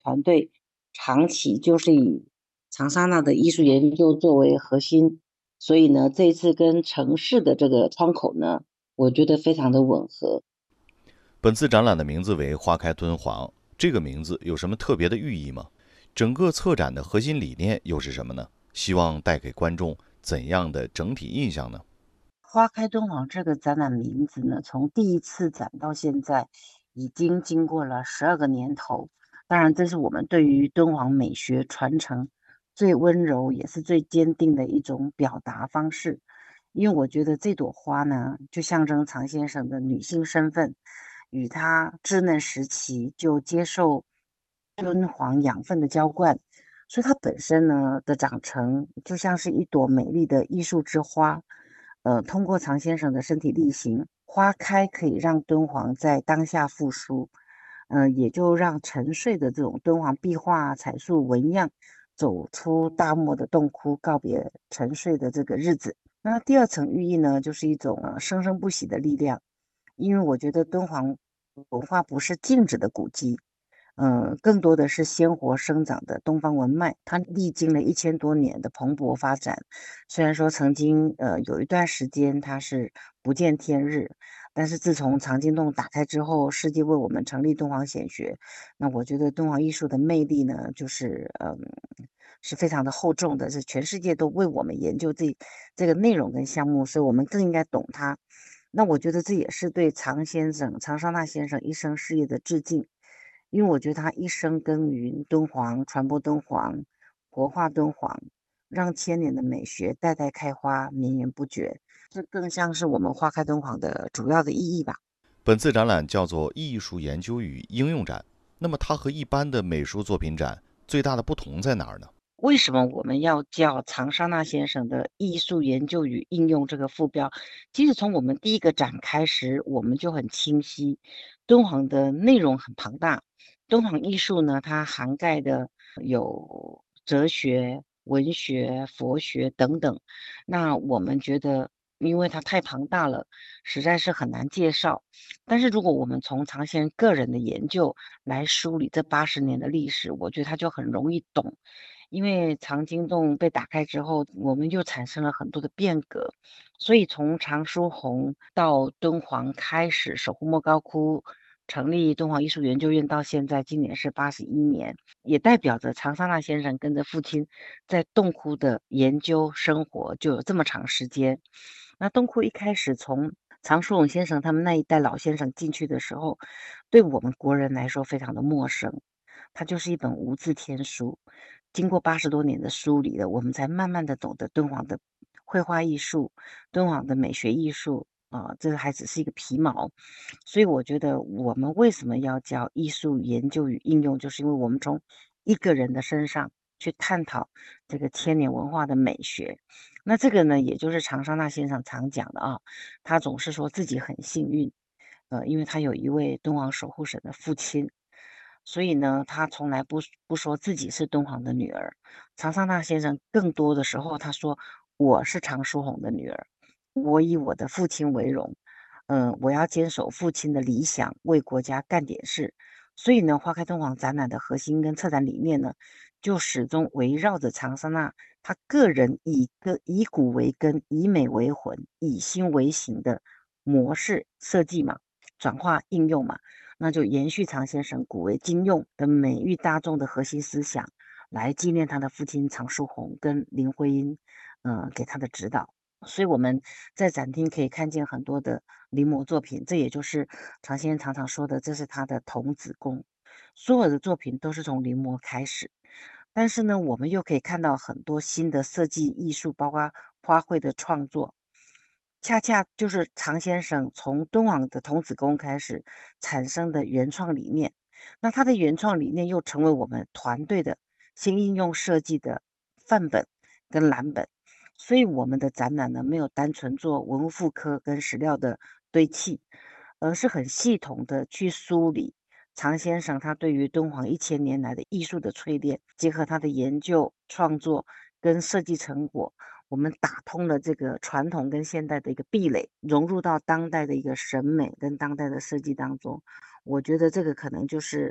团队长期就是以长沙那的艺术研究作为核心，所以呢，这一次跟城市的这个窗口呢，我觉得非常的吻合。 本次展览的名字为“花开敦煌”，这个名字有什么特别的寓意吗？整个策展的核心理念又是什么呢？希望带给观众怎样的整体印象呢？ 花开敦煌这个展览名字呢，从第一次展到现在，已经经过了12个年头。当然，这是我们对于敦煌美学传承最温柔也是最坚定的一种表达方式。因为我觉得这朵花呢，就象征常先生的女性身份，与他稚嫩时期就接受敦煌养分的浇灌，所以它本身呢的长成就像是一朵美丽的艺术之花。通过常先生的身体力行，花开可以让敦煌在当下复苏，也就让沉睡的这种敦煌壁画、彩塑、纹样走出大漠的洞窟，告别沉睡的这个日子。那第二层寓意呢，就是一种生生不息的力量，因为我觉得敦煌文化不是静止的古迹，更多的是鲜活生长的东方文脉，它历经了1000多年的蓬勃发展。虽然说曾经有一段时间它是不见天日，但是自从藏经洞打开之后，世界为我们成立敦煌显学，那我觉得敦煌艺术的魅力呢，就是是非常的厚重的，是全世界都为我们研究这个内容跟项目，所以我们更应该懂它。那我觉得这也是对常先生、常少纳先生一生事业的致敬。因为我觉得他一生耕耘敦煌，传播敦煌，活化敦煌，让千年的美学代代开花，绵延不绝。这更像是我们花开敦煌的主要的意义吧。 本次展览叫做“艺术研究与应用展”，那么它和一般的美术作品展最大的不同在哪儿呢？ 为什么我们要叫常沙纳先生的艺术研究与应用这个副标？其实从我们第一个展开时，我们就很清晰，敦煌的内容很庞大。敦煌艺术呢，它涵盖的有哲学、文学、佛学等等。那我们觉得，因为它太庞大了，实在是很难介绍。但是如果我们从常先生个人的研究来梳理这80年的历史，我觉得它就很容易懂。因为藏经洞被打开之后，我们就产生了很多的变革，所以从常书鸿到敦煌开始守护莫高窟，成立敦煌艺术研究院到现在，今年是81年，也代表着常沙那先生跟着父亲在洞窟的研究生活就有这么长时间。那洞窟一开始从常书鸿先生他们那一代老先生进去的时候，对我们国人来说非常的陌生，它就是一本无字天书。经过80多年的梳理了，我们才慢慢的懂得敦煌的绘画艺术、敦煌的美学艺术这个还只是一个皮毛。所以我觉得我们为什么要叫艺术研究与应用，就是因为我们从一个人的身上去探讨这个千年文化的美学。那这个呢，也就是常沙那先生常讲的啊，他总是说自己很幸运，因为他有一位敦煌守护神的父亲，所以呢，他从来不说自己是敦煌的女儿。常沙那先生更多的时候他说我是常书鸿的女儿，我以我的父亲为荣，我要坚守父亲的理想，为国家干点事。所以呢，花开敦煌展览的核心跟策展理念呢，就始终围绕着长沙那他个人以古为根、以美为魂、以心为形的模式设计嘛，转化应用嘛，那就延续常先生古为今用的美育大众的核心思想，来纪念他的父亲常书鸿跟林徽因，给他的指导。所以我们在展厅可以看见很多的临摹作品，这也就是常先生常常说的，这是他的童子功。所有的作品都是从临摹开始，但是呢，我们又可以看到很多新的设计艺术，包括花卉的创作，恰恰就是常先生从敦煌的童子功开始产生的原创理念。那他的原创理念又成为我们团队的新应用设计的范本跟蓝本。所以我们的展览呢，没有单纯做文物复刻跟史料的堆砌，而是很系统的去梳理常先生他对于敦煌1000年来的艺术的淬炼，结合他的研究创作跟设计成果，我们打通了这个传统跟现代的一个壁垒，融入到当代的一个审美跟当代的设计当中。我觉得这个可能就是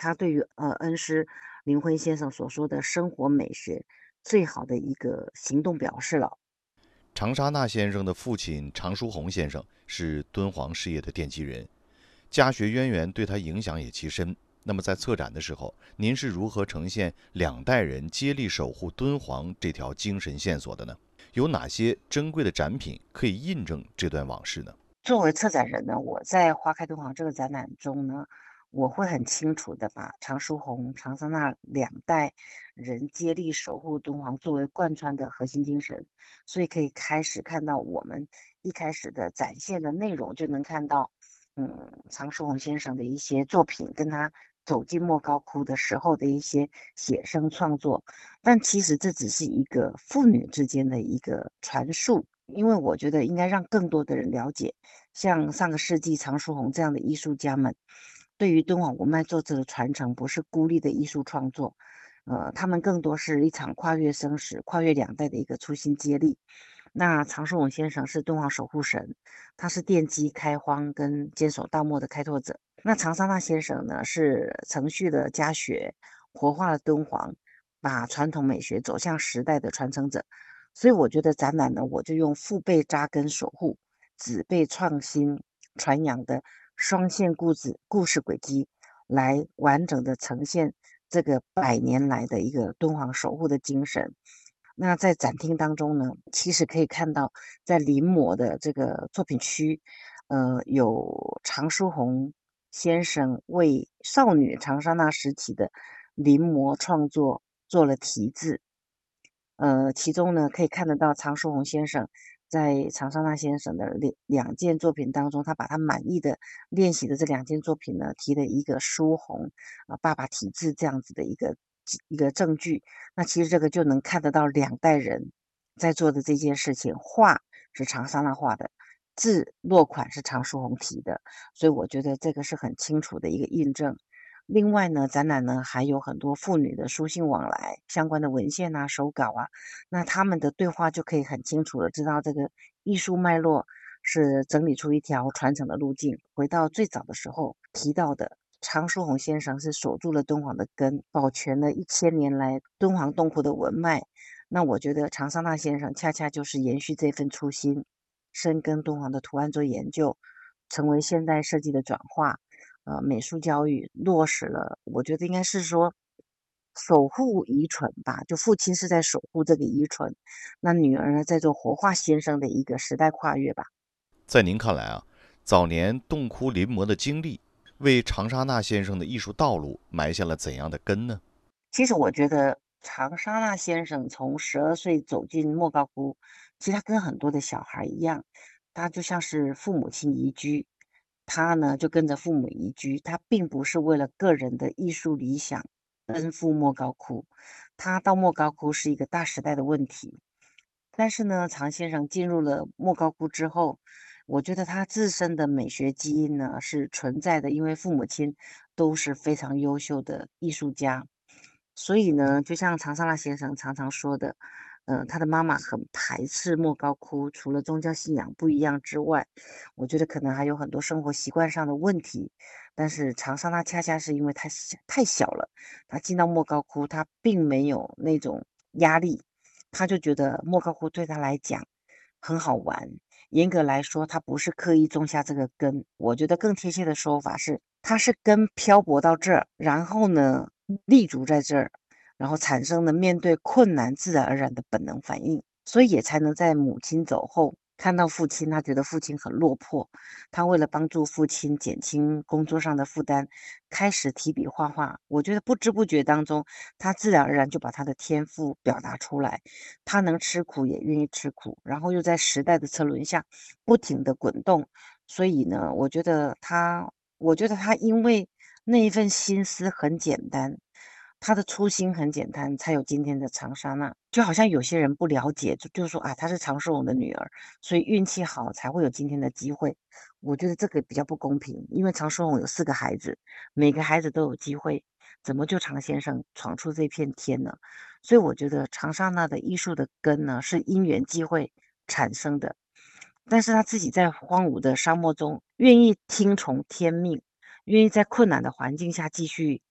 他对于恩师林辉先生所说的生活美学最好的一个行动表示了。 长沙那先生的父亲常书鸿先生是敦煌事业的奠基人，家学渊源对他影响也极深。那么在策展的时候，您是如何呈现两代人接力守护敦煌这条精神线索的呢？有哪些珍贵的展品可以印证这段往事呢？ 作为策展人呢，我在花开敦煌这个展览中呢，我会很清楚的把常书鸿、长沙那两代人接力守护敦煌作为贯穿的核心精神，所以可以开始看到我们一开始的展现的内容，就能看到，常书鸿先生的一些作品，跟他走进莫高窟的时候的一些写生创作，但其实这只是一个父女之间的一个传述。因为我觉得应该让更多的人了解，像上个世纪常书鸿这样的艺术家们，对于敦煌文脉作者的传承，不是孤立的艺术创作，他们更多是一场跨越生死、跨越两代的一个初心接力。那常书鸿先生是敦煌守护神，他是奠基开荒跟坚守大漠的开拓者。那长沙那先生呢，是承续了家学，活化了敦煌，把传统美学走向时代的传承者。所以我觉得展览呢，我就用父辈扎根守护，子辈创新传扬的双线故事轨迹，来完整的呈现这个100年来的一个敦煌守护的精神。那在展厅当中呢，其实可以看到，在临摹的这个作品区，有常书鸿先生为少女长沙那时期的临摹创作做了题字。其中呢可以看得到常书鸿先生在长沙那先生的两件作品当中，他把他满意的练习的这2件作品呢，提了一个书鸿爸爸题字这样子的一个证据。那其实这个就能看得到两代人在做的这件事情，画是长沙那画的，字落款是常书鸿题的，所以我觉得这个是很清楚的一个印证。另外呢，展览呢还有很多父女的书信往来相关的文献啊、手稿啊，那他们的对话就可以很清楚的知道这个艺术脉络是整理出一条传承的路径。回到最早的时候提到的，常书鸿先生是守住了敦煌的根，保全了1000年来敦煌洞窟的文脉。那我觉得常沙那先生恰恰就是延续这份初心，深耕敦煌的图案做研究，成为现代设计的转化。美术教育落实了，我觉得应该是说守护遗存吧，就父亲是在守护这个遗存，那女儿呢在做活化先生的一个时代跨越吧。 在您看来啊，早年洞窟临摹的经历，为长沙那先生的艺术道路埋下了怎样的根呢？ 其实我觉得长沙那先生从12岁走进莫高窟，其实他跟很多的小孩一样，他就像是父母亲移居，他呢就跟着父母移居，他并不是为了个人的艺术理想奔赴莫高窟，他到莫高窟是一个大时代的问题。但是呢，常先生进入了莫高窟之后，我觉得他自身的美学基因呢是存在的，因为父母亲都是非常优秀的艺术家。所以呢，就像常沙那先生常常说的，他的妈妈很排斥莫高窟，除了宗教信仰不一样之外，我觉得可能还有很多生活习惯上的问题。但是长沙那恰恰是因为太小了，他进到莫高窟，他并没有那种压力，他就觉得莫高窟对他来讲很好玩。严格来说，他不是刻意种下这个根，我觉得更贴切的说法是，他是根漂泊到这儿，然后呢立足在这儿，然后产生了面对困难自然而然的本能反应，所以也才能在母亲走后看到父亲，他觉得父亲很落魄，他为了帮助父亲减轻工作上的负担，开始提笔画画。我觉得不知不觉当中，他自然而然就把他的天赋表达出来，他能吃苦也愿意吃苦，然后又在时代的车轮下不停的滚动。所以呢，我觉得他因为那一份心思很简单，他的初心很简单，才有今天的长沙娜。就好像有些人不了解，就说啊，她是常书鸿的女儿，所以运气好才会有今天的机会。我觉得这个比较不公平，因为常书鸿有4个孩子，每个孩子都有机会，怎么就常先生闯出这片天呢？所以我觉得长沙娜的艺术的根呢，是因缘际会产生的，但是他自己在荒芜的沙漠中，愿意听从天命，愿意在困难的环境下继续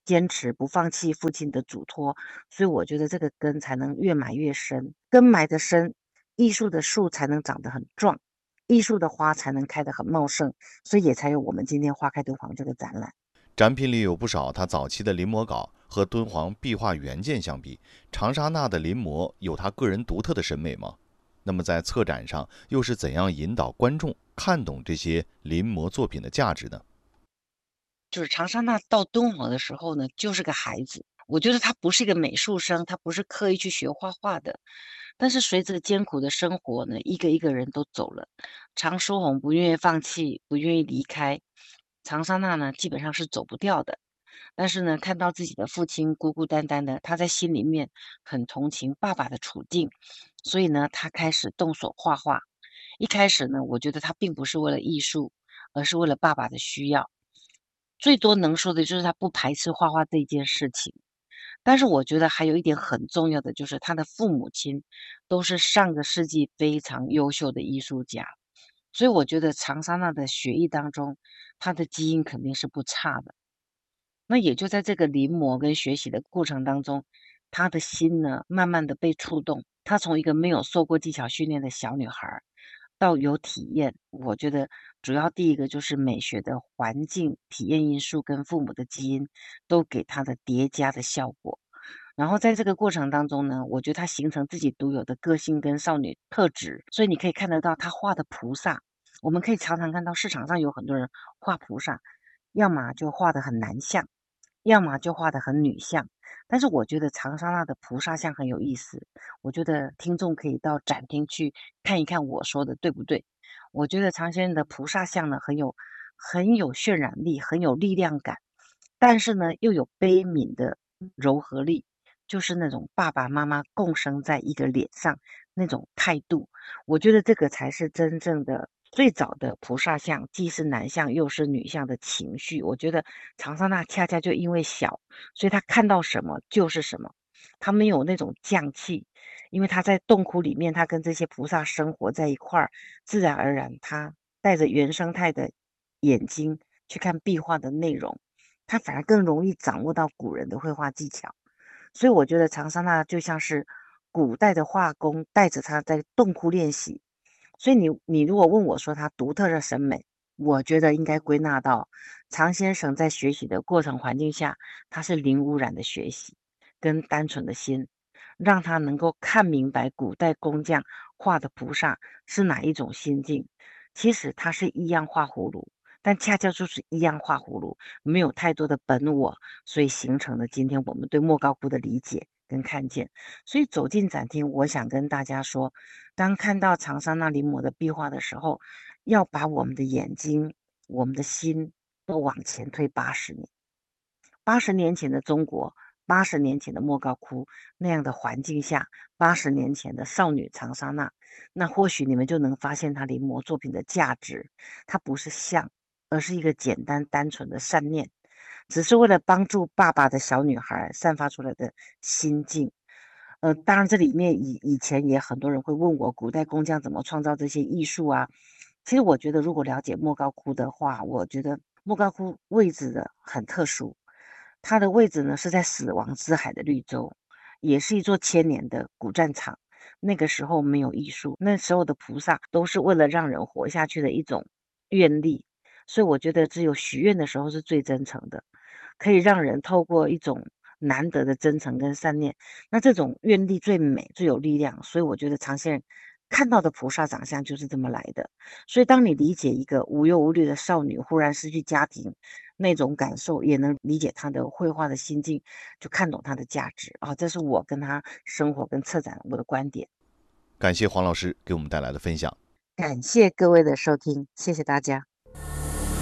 坚持不放弃父亲的嘱托，所以我觉得这个根才能越埋越深，根埋得深，艺术的树才能长得很壮，艺术的花才能开得很茂盛，所以也才有我们今天花开敦煌这个展览。 展品里有不少他早期的临摹稿，和敦煌壁画原件相比，长沙娜的临摹有他个人独特的审美吗？那么在策展上又是怎样引导观众看懂这些临摹作品的价值呢？ 就是长沙娜到敦煌的时候呢，就是个孩子。我觉得他不是一个美术生，他不是刻意去学画画的。但是随着艰苦的生活呢，一个一个人都走了。常书鸿不愿意放弃，不愿意离开。长沙娜呢，基本上是走不掉的。但是呢，看到自己的父亲孤孤单单的，他在心里面很同情爸爸的处境，所以呢，他开始动手画画。一开始呢，我觉得他并不是为了艺术，而是为了爸爸的需要。最多能说的就是他不排斥画画这件事情。但是我觉得还有一点很重要的，就是他的父母亲都是上个世纪非常优秀的艺术家，所以我觉得长沙娜的血液当中，他的基因肯定是不差的。那也就在这个临摹跟学习的过程当中，他的心呢，慢慢的被触动。她从一个没有受过技巧训练的小女孩儿，到有体验。我觉得主要第一个就是美学的环境、体验因素跟父母的基因都给她的叠加的效果。然后在这个过程当中呢，我觉得她形成自己独有的个性跟少女特质，所以你可以看得到她画的菩萨，我们可以常常看到市场上有很多人画菩萨，要么就画的很男相，要么就画的很女相。但是我觉得长沙娜的菩萨像很有意思，我觉得听众可以到展厅去看一看我说的对不对。我觉得常先生的菩萨像呢很有渲染力，很有力量感，但是呢又有悲悯的柔和力，就是那种爸爸妈妈共生在一个脸上那种态度。我觉得这个才是真正的最早的菩萨像，既是男相又是女相的情绪。我觉得长沙那恰恰就因为小，所以他看到什么就是什么，他没有那种匠气，因为他在洞窟里面，他跟这些菩萨生活在一块儿，自然而然他带着原生态的眼睛去看壁画的内容，他反而更容易掌握到古人的绘画技巧。所以我觉得长沙那就像是古代的画工带着他在洞窟练习。所以你如果问我说他独特的审美，我觉得应该归纳到常先生在学习的过程环境下，他是零污染的学习跟单纯的心，让他能够看明白古代工匠画的菩萨是哪一种心境。其实他是一样画葫芦，但恰恰就是一样画葫芦，没有太多的本我，所以形成了今天我们对莫高窟的理解跟看见。所以走进展厅，我想跟大家说，当看到长沙那临摹的壁画的时候，要把我们的眼睛、我们的心都往前推80年。80年前的中国，80年前的莫高窟那样的环境下，80年前的少女长沙娜，那或许你们就能发现她临摹作品的价值。它不是像，而是一个简单单纯的善念，只是为了帮助爸爸的小女孩散发出来的心境。当然这里面以前也很多人会问我，古代工匠怎么创造这些艺术啊？其实我觉得，如果了解莫高窟的话，我觉得莫高窟位置的很特殊，它的位置呢是在死亡之海的绿洲，也是一座千年的古战场。那个时候没有艺术，那时候的菩萨都是为了让人活下去的一种愿力，所以我觉得只有许愿的时候是最真诚的，可以让人透过一种难得的真诚跟善念，那这种愿力最美最有力量。所以我觉得常先生看到的菩萨长相就是这么来的。所以当你理解一个无忧无虑的少女忽然失去家庭那种感受，也能理解她的绘画的心境，就看懂她的价值啊。这是我跟她生活跟策展我的观点。 感谢黄老师给我们带来的分享。 感谢各位的收听，谢谢大家。